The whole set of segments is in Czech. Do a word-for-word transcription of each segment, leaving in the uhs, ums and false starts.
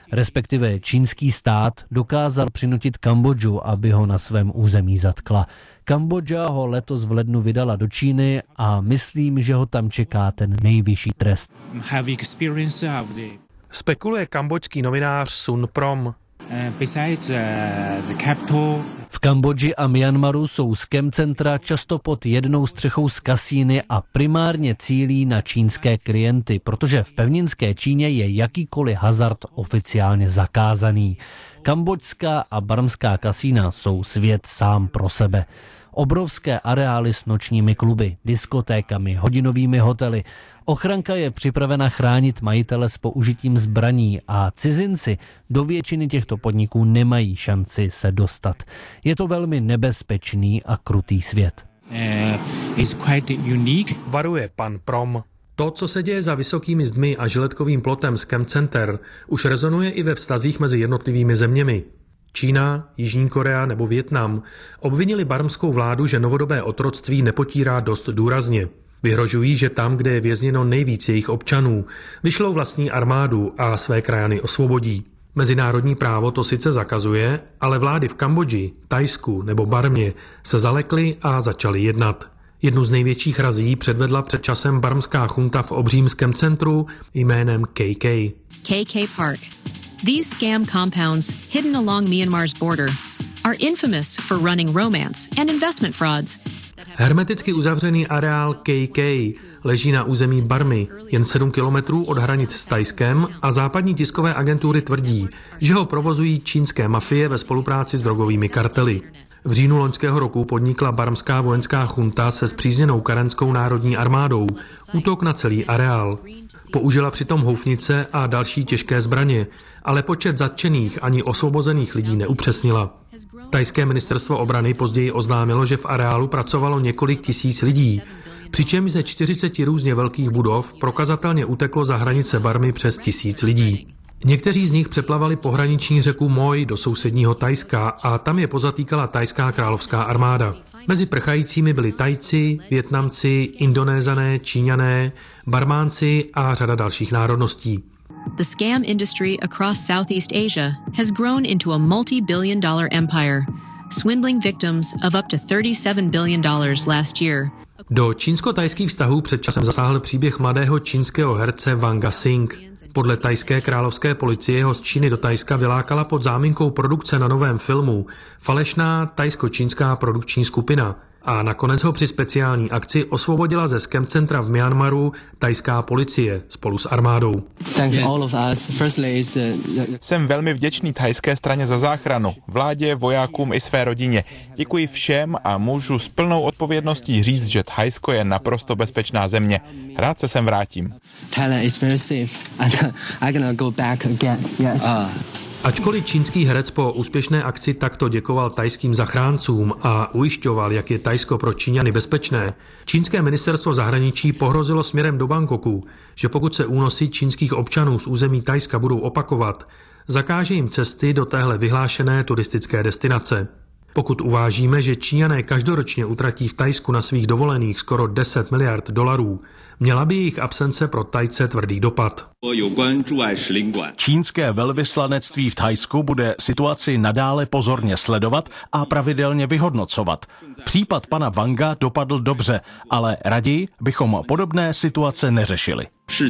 Respektive čínský stát dokázal přinutit Kambodžu, aby ho na svém území zatkla. Kambodža ho letos v lednu vydala do Číny a myslím, že ho tam čeká ten nejvyšší trest. Spekuluje kambodžský novinář Sun Prom. V Kambodži a Myanmaru jsou scam centra často pod jednou střechou s kasíny a primárně cílí na čínské klienty, protože v pevninské Číně je jakýkoliv hazard oficiálně zakázaný. Kambodžská a barmská kasína jsou svět sám pro sebe. Obrovské areály s nočními kluby, diskotékami, hodinovými hotely. Ochranka je připravena chránit majitele s použitím zbraní a cizinci do většiny těchto podniků nemají šanci se dostat. Je to velmi nebezpečný a krutý svět. Varuje pan Prom. To, co se děje za vysokými zdmi a žiletkovým plotem scam center, už rezonuje i ve vztazích mezi jednotlivými zeměmi. Čína, Jižní Korea nebo Vietnam obvinili barmskou vládu, že novodobé otroctví nepotírá dost důrazně. Vyhrožují, že tam, kde je vězněno nejvíc jejich občanů, vyšlou vlastní armádu a své krajany osvobodí. Mezinárodní právo to sice zakazuje, ale vlády v Kambodži, Thajsku nebo Barmě se zalekly a začaly jednat. Jednu z největších razí předvedla před časem barmská chunta v obřímském centru jménem K K. K K Park. These scam compounds, hidden along Myanmar's border, are infamous for running romance and investment frauds. Hermeticky uzavřený areál K K leží na území Barmy, jen sedm kilometrů od hranic s Thajskem a západní tiskové agentury tvrdí, že ho provozují čínské mafie ve spolupráci s drogovými kartely. V říjnu loňského roku podnikla barmská vojenská chunta se spřízněnou karenskou národní armádou útok na celý areál. Použila přitom houfnice a další těžké zbraně, ale počet zatčených ani osvobozených lidí neupřesnila. Thajské ministerstvo obrany později oznámilo, že v areálu pracovalo několik tisíc lidí, přičemž ze čtyřiceti různě velkých budov prokazatelně uteklo za hranice Barmy přes tisíc lidí. Někteří z nich přeplavali pohraniční řeku Moj do sousedního Thajska a tam je pozatýkala thajská královská armáda. Mezi prchajícími byli Thajci, Vietnamci, Indonézané, Číňané, Barmánci a řada dalších národností. The scam industry across Southeast Asia has grown into a multi-billion dollar empire, swindling victims of up to thirty-seven billion dollars last year. Do čínsko-thajských vztahů před časem zasáhl příběh mladého čínského herce Wanga Singh. Podle thajské královské policie ho z Číny do Thajska vylákala pod záminkou produkce na novém filmu falešná thajsko-čínská produkční skupina a nakonec ho při speciální akci osvobodila ze scam centra v Myanmaru thajská policie spolu s armádou. Jsem velmi vděčný thajské straně za záchranu, vládě, vojákům i své rodině. Děkuji všem a můžu s plnou odpovědností říct, že Thajsko je naprosto bezpečná země. Rád se sem vrátím. Ačkoliv čínský herec po úspěšné akci takto děkoval thajským zachráncům a ujišťoval, jak je Thajsko pro Číňany bezpečné, čínské ministerstvo zahraničí pohrozilo směrem do Bangkoku, že pokud se únosy čínských občanů z území Thajska budou opakovat, zakáže jim cesty do téhle vyhlášené turistické destinace. Pokud uvážíme, že Číňané každoročně utratí v Thajsku na svých dovolených skoro deset miliard dolarů, měla by jejich absence pro Thajce tvrdý dopad. Čínské velvyslanectví v Thajsku bude situaci nadále pozorně sledovat a pravidelně vyhodnocovat. Případ pana Wanga dopadl dobře, ale raději bychom podobné situace neřešili.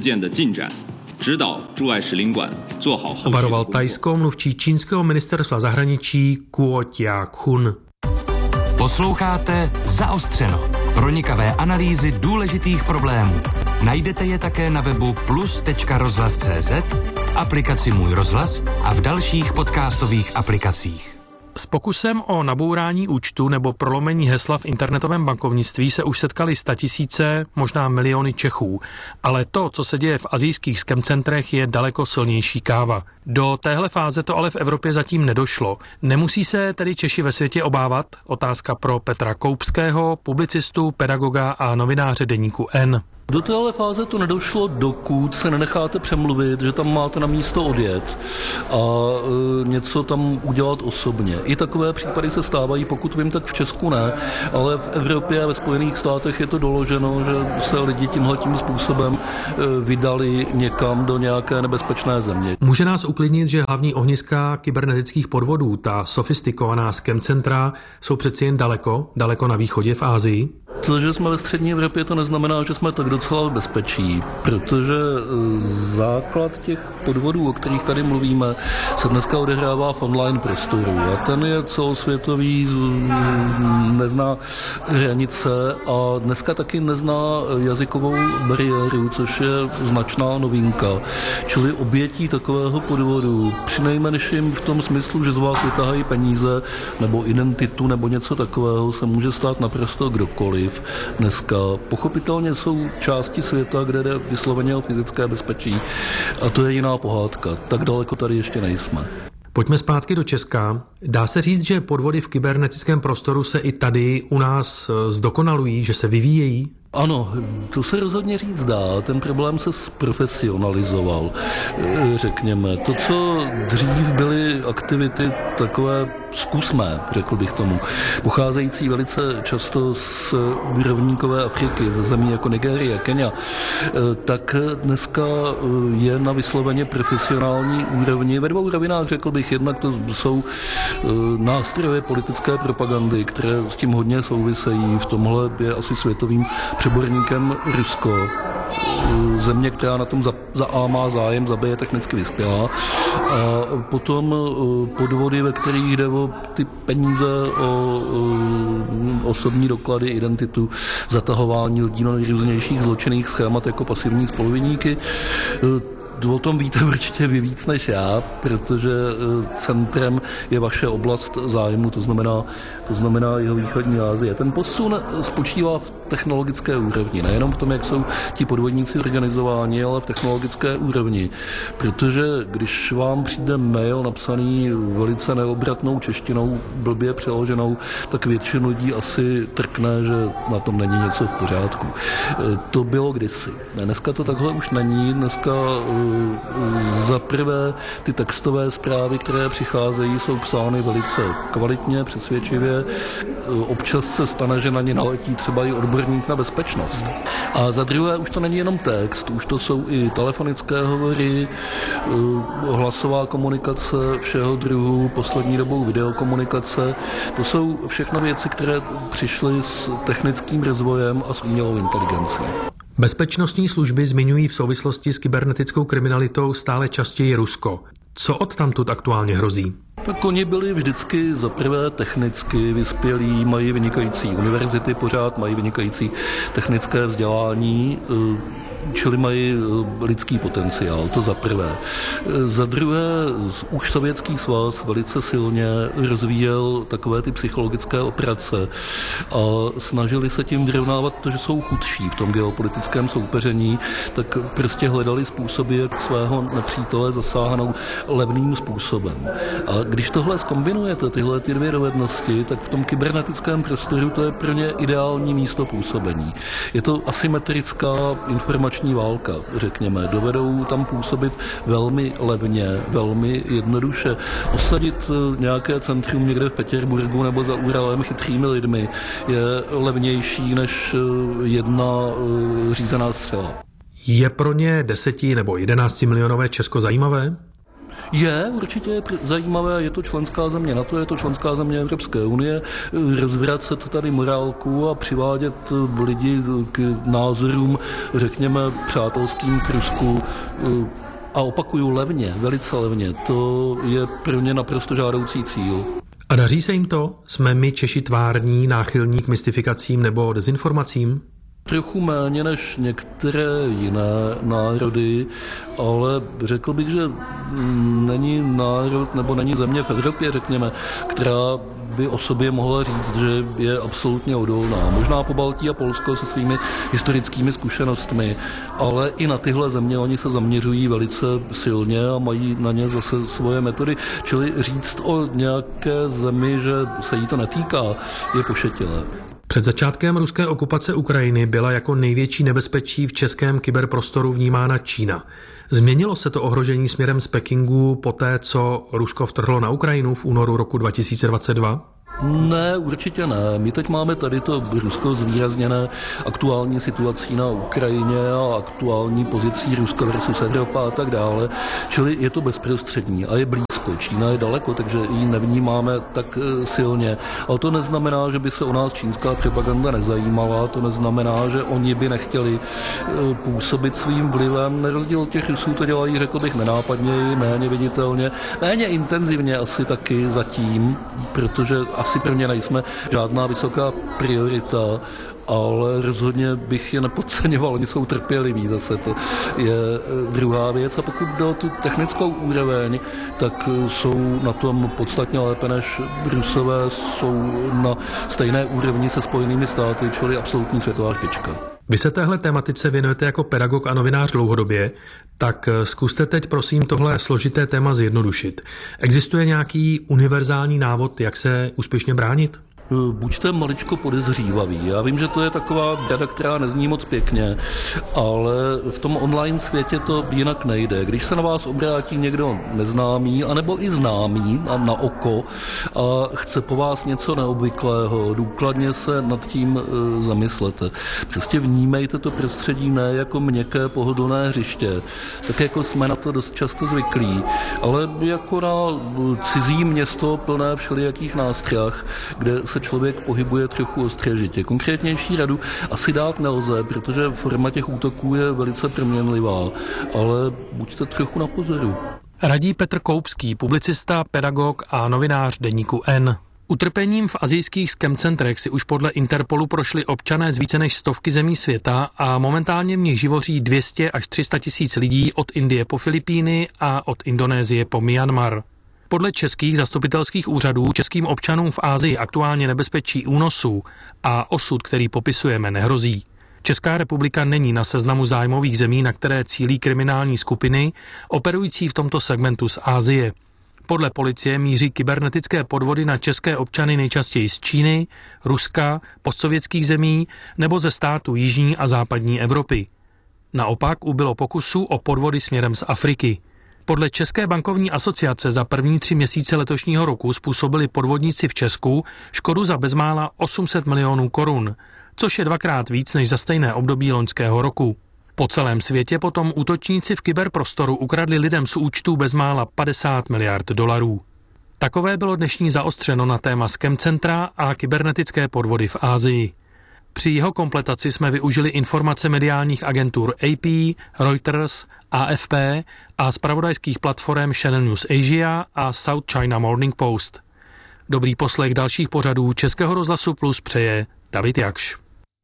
Varoval Thajsko mluvčí čínského ministerstva zahraničí Kuo Tia-kun. Posloucháte Zaostřeno. Pronikavé analýzy důležitých problémů. Najdete je také na webu plus tečka rozhlas tečka cé zet, v aplikaci Můj rozhlas a v dalších podcastových aplikacích. S pokusem o nabourání účtu nebo prolomení hesla v internetovém bankovnictví se už setkali statisíce, možná miliony Čechů. Ale to, co se děje v asijských scam centrech, je daleko silnější káva. Do téhle fáze to ale v Evropě zatím nedošlo. Nemusí se tedy Češi ve světě obávat? Otázka pro Petra Koupského, publicistu, pedagoga a novináře deníku N. Do téhle fáze to nedošlo, dokud se nenecháte přemluvit, že tam máte na místo odjet a něco tam udělat osobně. I takové případy se stávají, pokud vím, tak v Česku ne, ale v Evropě a ve Spojených státech je to doloženo, že se lidi tímhletím způsobem vydali někam do nějaké nebezpečné země. Může nás uklidnit, že hlavní ohniska kybernetických podvodů, ta sofistikovaná scam centra, jsou přeci jen daleko, daleko na východě v Asii? To, že jsme ve střední Evropě, to neznamená, že jsme tak docela v bezpečí, protože základ těch podvodů, o kterých tady mluvíme, se dneska odehrává v online prostoru a ten je celosvětový, nezná hranice a dneska taky nezná jazykovou bariéru, což je značná novinka. Čili obětí takového podvodu, přinejmenším v tom smyslu, že z vás vytahají peníze nebo identitu nebo něco takového, se může stát naprosto kdokoliv. Dneska pochopitelně jsou části světa, kde jde vysloveně o fyzické bezpečí a to je jiná pohádka. Tak daleko tady ještě nejsme. Pojďme zpátky do Česka. Dá se říct, že podvody v kybernetickém prostoru se i tady u nás zdokonalují, že se vyvíjejí? Ano, to se rozhodně říct dá. Ten problém se zprofesionalizoval, řekněme. To, co dřív byly aktivity takové zkusmé, řekl bych tomu, pocházející velice často z rovníkové Afriky, ze zemí jako Nigérie, Kenya, tak dneska je na vysloveně profesionální úrovni. Ve dvou rovinách, řekl bych, jednak to jsou nástroje politické propagandy, které s tím hodně souvisejí. V tomhle je asi světovým přeborníkem Rusko. Země, která na tom za, za A má zájem, za B je technicky vyspělá. A potom podvody, ve kterých jde o ty peníze, o, o osobní doklady, identitu, zatahování lidí do nejrůznějších zločinných schémat jako pasivní spoluviníky. O tom víte určitě vy víc než já, protože centrem je vaše oblast zájmu, to znamená, to znamená jihovýchodní Asie. Ten posun spočívá v technologické úrovni, nejenom v tom, jak jsou ti podvodníci organizováni, ale v technologické úrovni. Protože když vám přijde mail napsaný velice neobratnou češtinou, blbě přeloženou, tak většinu lidí asi trkne, že na tom není něco v pořádku. To bylo kdysi. Dneska to takhle už není. Dneska za prvé ty textové zprávy, které přicházejí, jsou psány velice kvalitně, přesvědčivě. Občas se stane, že na ně naletí třeba i odborník na bezpečnost. A za druhé už to není jenom text, už to jsou i telefonické hovory, hlasová komunikace všeho druhu, poslední dobou videokomunikace. To jsou všechno věci, které přišly s technickým rozvojem a s umělou inteligencí. Bezpečnostní služby zmiňují v souvislosti s kybernetickou kriminalitou stále častěji Rusko. Co odtamtud aktuálně hrozí? Tak oni byli vždycky zaprvé technicky vyspělí, mají vynikající univerzity pořád, mají vynikající technické vzdělání, čili mají lidský potenciál, to za prvé. Za druhé, už Sovětský svaz velice silně rozvíjel takové ty psychologické operace a snažili se tím vyrovnávat to, že jsou chudší v tom geopolitickém soupeření, tak prostě hledali způsoby, jak svého nepřítele zasáhnout levným způsobem. A když tohle zkombinujete, tyhle ty dvě dovednosti, tak v tom kybernetickém prostoru to je pro ně ideální místo působení. Je to asymetrická informační válka, řekněme. Dovedou tam působit velmi levně, velmi jednoduše. Osadit nějaké centrum někde v Petěrburgu nebo za Uralem chytrými lidmi je levnější než jedna řízená střela. Je pro ně deseti nebo jedenácti milionové Česko zajímavé? Je, určitě je zajímavé, je to členská země NATO, je to členská země Evropské unie, rozvracet tady morálku a přivádět lidi k názorům, řekněme, přátelským k Rusku a opakuju levně, velice levně, to je pro ně naprosto žádoucí cíl. A daří se jim to? Jsme my Češi tvární, náchylní k mystifikacím nebo dezinformacím? Trochu méně než některé jiné národy, ale řekl bych, že není národ nebo není země v Evropě, řekněme, která by o sobě mohla říct, že je absolutně odolná. Možná Pobaltí a Polsko se svými historickými zkušenostmi, ale i na tyhle země oni se zaměřují velice silně a mají na ně zase svoje metody. Čili říct o nějaké zemi, že se jí to netýká, je pošetilé. Před začátkem ruské okupace Ukrajiny byla jako největší nebezpečí v českém kyberprostoru vnímána Čína. Změnilo se to ohrožení směrem z Pekingu poté, co Rusko vtrhlo na Ukrajinu v únoru roku dva tisíce dvacet dva? Ne, určitě ne. My teď máme tady to Rusko zvýrazněné aktuální situací na Ukrajině a aktuální pozicí Rusko versus Evropa a tak dále. Čili je to bezprostřední a je blízko. Čína je daleko, takže ji nevnímáme tak silně. Ale to neznamená, že by se o nás čínská propaganda nezajímala, to neznamená, že oni by nechtěli působit svým vlivem. Na rozdíl od těch Rusů to dělají, řekl bych, nenápadněji, méně viditelně, méně intenzivně asi taky zatím, protože asi pro ně nejsme žádná vysoká priorita, ale rozhodně bych je nepodceňoval, oni jsou trpěliví, zase to je druhá věc. A pokud jde o tu technickou úroveň, tak jsou na tom podstatně lépe než Rusové, jsou na stejné úrovni se Spojenými státy, čili absolutní světová špička. Vy se téhle tématice věnujete jako pedagog a novinář dlouhodobě, tak zkuste teď prosím tohle složité téma zjednodušit. Existuje nějaký univerzální návod, jak se úspěšně bránit? Buďte maličko podezřívaví. Já vím, že to je taková rada, která nezní moc pěkně, ale v tom online světě to jinak nejde. Když se na vás obrátí někdo neznámý, anebo i známý na, na oko a chce po vás něco neobvyklého, důkladně se nad tím e, zamyslete. Prostě vnímejte to prostředí ne jako měkké pohodlné hřiště, tak jako jsme na to dost často zvyklí, ale jako na cizí město plné všelijakých nástrah, kde se člověk pohybuje trochu ostřežitě. Konkrétnější radu asi dát nelze, protože forma těch útoků je velice proměnlivá, ale buďte trochu na pozoru. Radí Petr Koupský, publicista, pedagog a novinář deníku N. Utrpením v asijských skemcentrech si už podle Interpolu prošli občané z více než stovky zemí světa a momentálně v nich živoří dvě stě až tři sta tisíc lidí od Indie po Filipíny a od Indonésie po Myanmar. Podle českých zastupitelských úřadů českým občanům v Asii aktuálně nebezpečí únosů a osud, který popisujeme, nehrozí. Česká republika není na seznamu zájmových zemí, na které cílí kriminální skupiny operující v tomto segmentu z Asie. Podle policie míří kybernetické podvody na české občany nejčastěji z Číny, Ruska, postsovětských zemí nebo ze států jižní a západní Evropy. Naopak ubylo pokusů o podvody směrem z Afriky. Podle České bankovní asociace za první tři měsíce letošního roku způsobili podvodníci v Česku škodu za bezmála osm set milionů korun, což je dvakrát víc než za stejné období loňského roku. Po celém světě potom útočníci v kyberprostoru ukradli lidem z účtů bezmála padesát miliard dolarů. Takové bylo dnešní Zaostřeno na téma skemcentra a kybernetické podvody v Asii. Při jeho kompletaci jsme využili informace mediálních agentur A P, Reuters, A F P a zpravodajských platform Channel News Asia a South China Morning Post. Dobrý poslech dalších pořadů Českého rozhlasu Plus přeje David Jakš.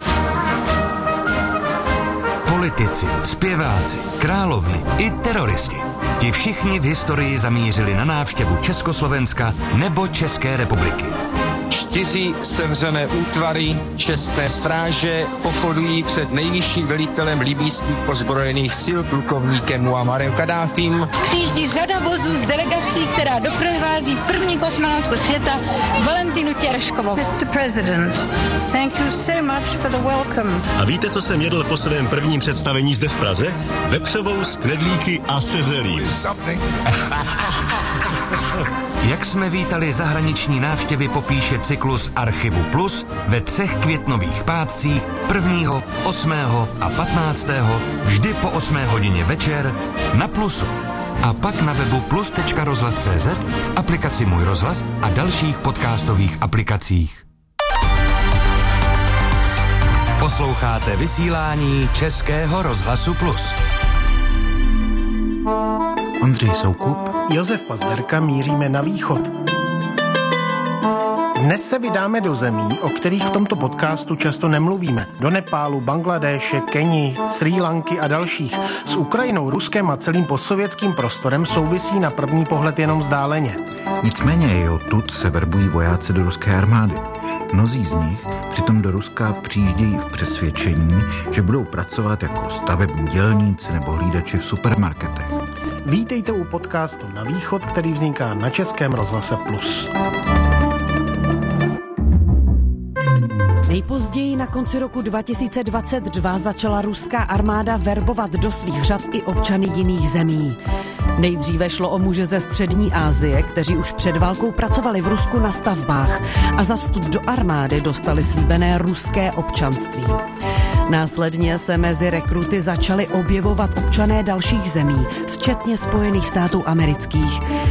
Politici, zpěváci, královny i teroristi. Ti všichni v historii zamířili na návštěvu Československa nebo České republiky. Čtyři sevřené útvary čestné stráže pochodují před nejvyšším velitelem libýských ozbrojených sil plukovníkem Muammarem Kaddáfím. Přijíždí řada vozů z delegací, která doprovází první kosmonautku světa Valentinu Těreškovou. mister President, thank you so much for the welcome. A víte, co jsem jedl po svém prvním představení zde v Praze? Vepřovou s knedlíky a se zelím. Jak jsme vítali zahraniční návštěvy, popíše cyklus Archivu Plus ve třech květnových pátcích prvního, osmého a patnáctého vždy po osmé hodině večer na Plusu. A pak na webu plus tečka rozhlas tečka cé zet, v aplikaci Můj rozhlas a dalších podcastových aplikacích. Posloucháte vysílání Českého rozhlasu Plus. Ondřej Soukup, Josef Pazderka, míříme na východ. Dnes se vydáme do zemí, o kterých v tomto podcastu často nemluvíme. Do Nepálu, Bangladéše, Keni, Srí Lanky a dalších. S Ukrajinou, Ruskem a celým postsovětským prostorem souvisí na první pohled jenom vzdáleně. Nicméně i odtud se verbují vojáci do ruské armády. Mnozí z nich přitom do Ruska přijíždějí v přesvědčení, že budou pracovat jako stavební dělníci nebo hlídači v supermarketech. Vítejte u podcastu Na východ, který vzniká na Českém rozhlase Plus. Nejpozději na konci roku dva tisíce dvacet dva začala ruská armáda verbovat do svých řad i občany jiných zemí. Nejdříve šlo o muže ze střední Asie, kteří už před válkou pracovali v Rusku na stavbách a za vstup do armády dostali slíbené ruské občanství. Následně se mezi rekruty začali objevovat občané dalších zemí, včetně Spojených států amerických.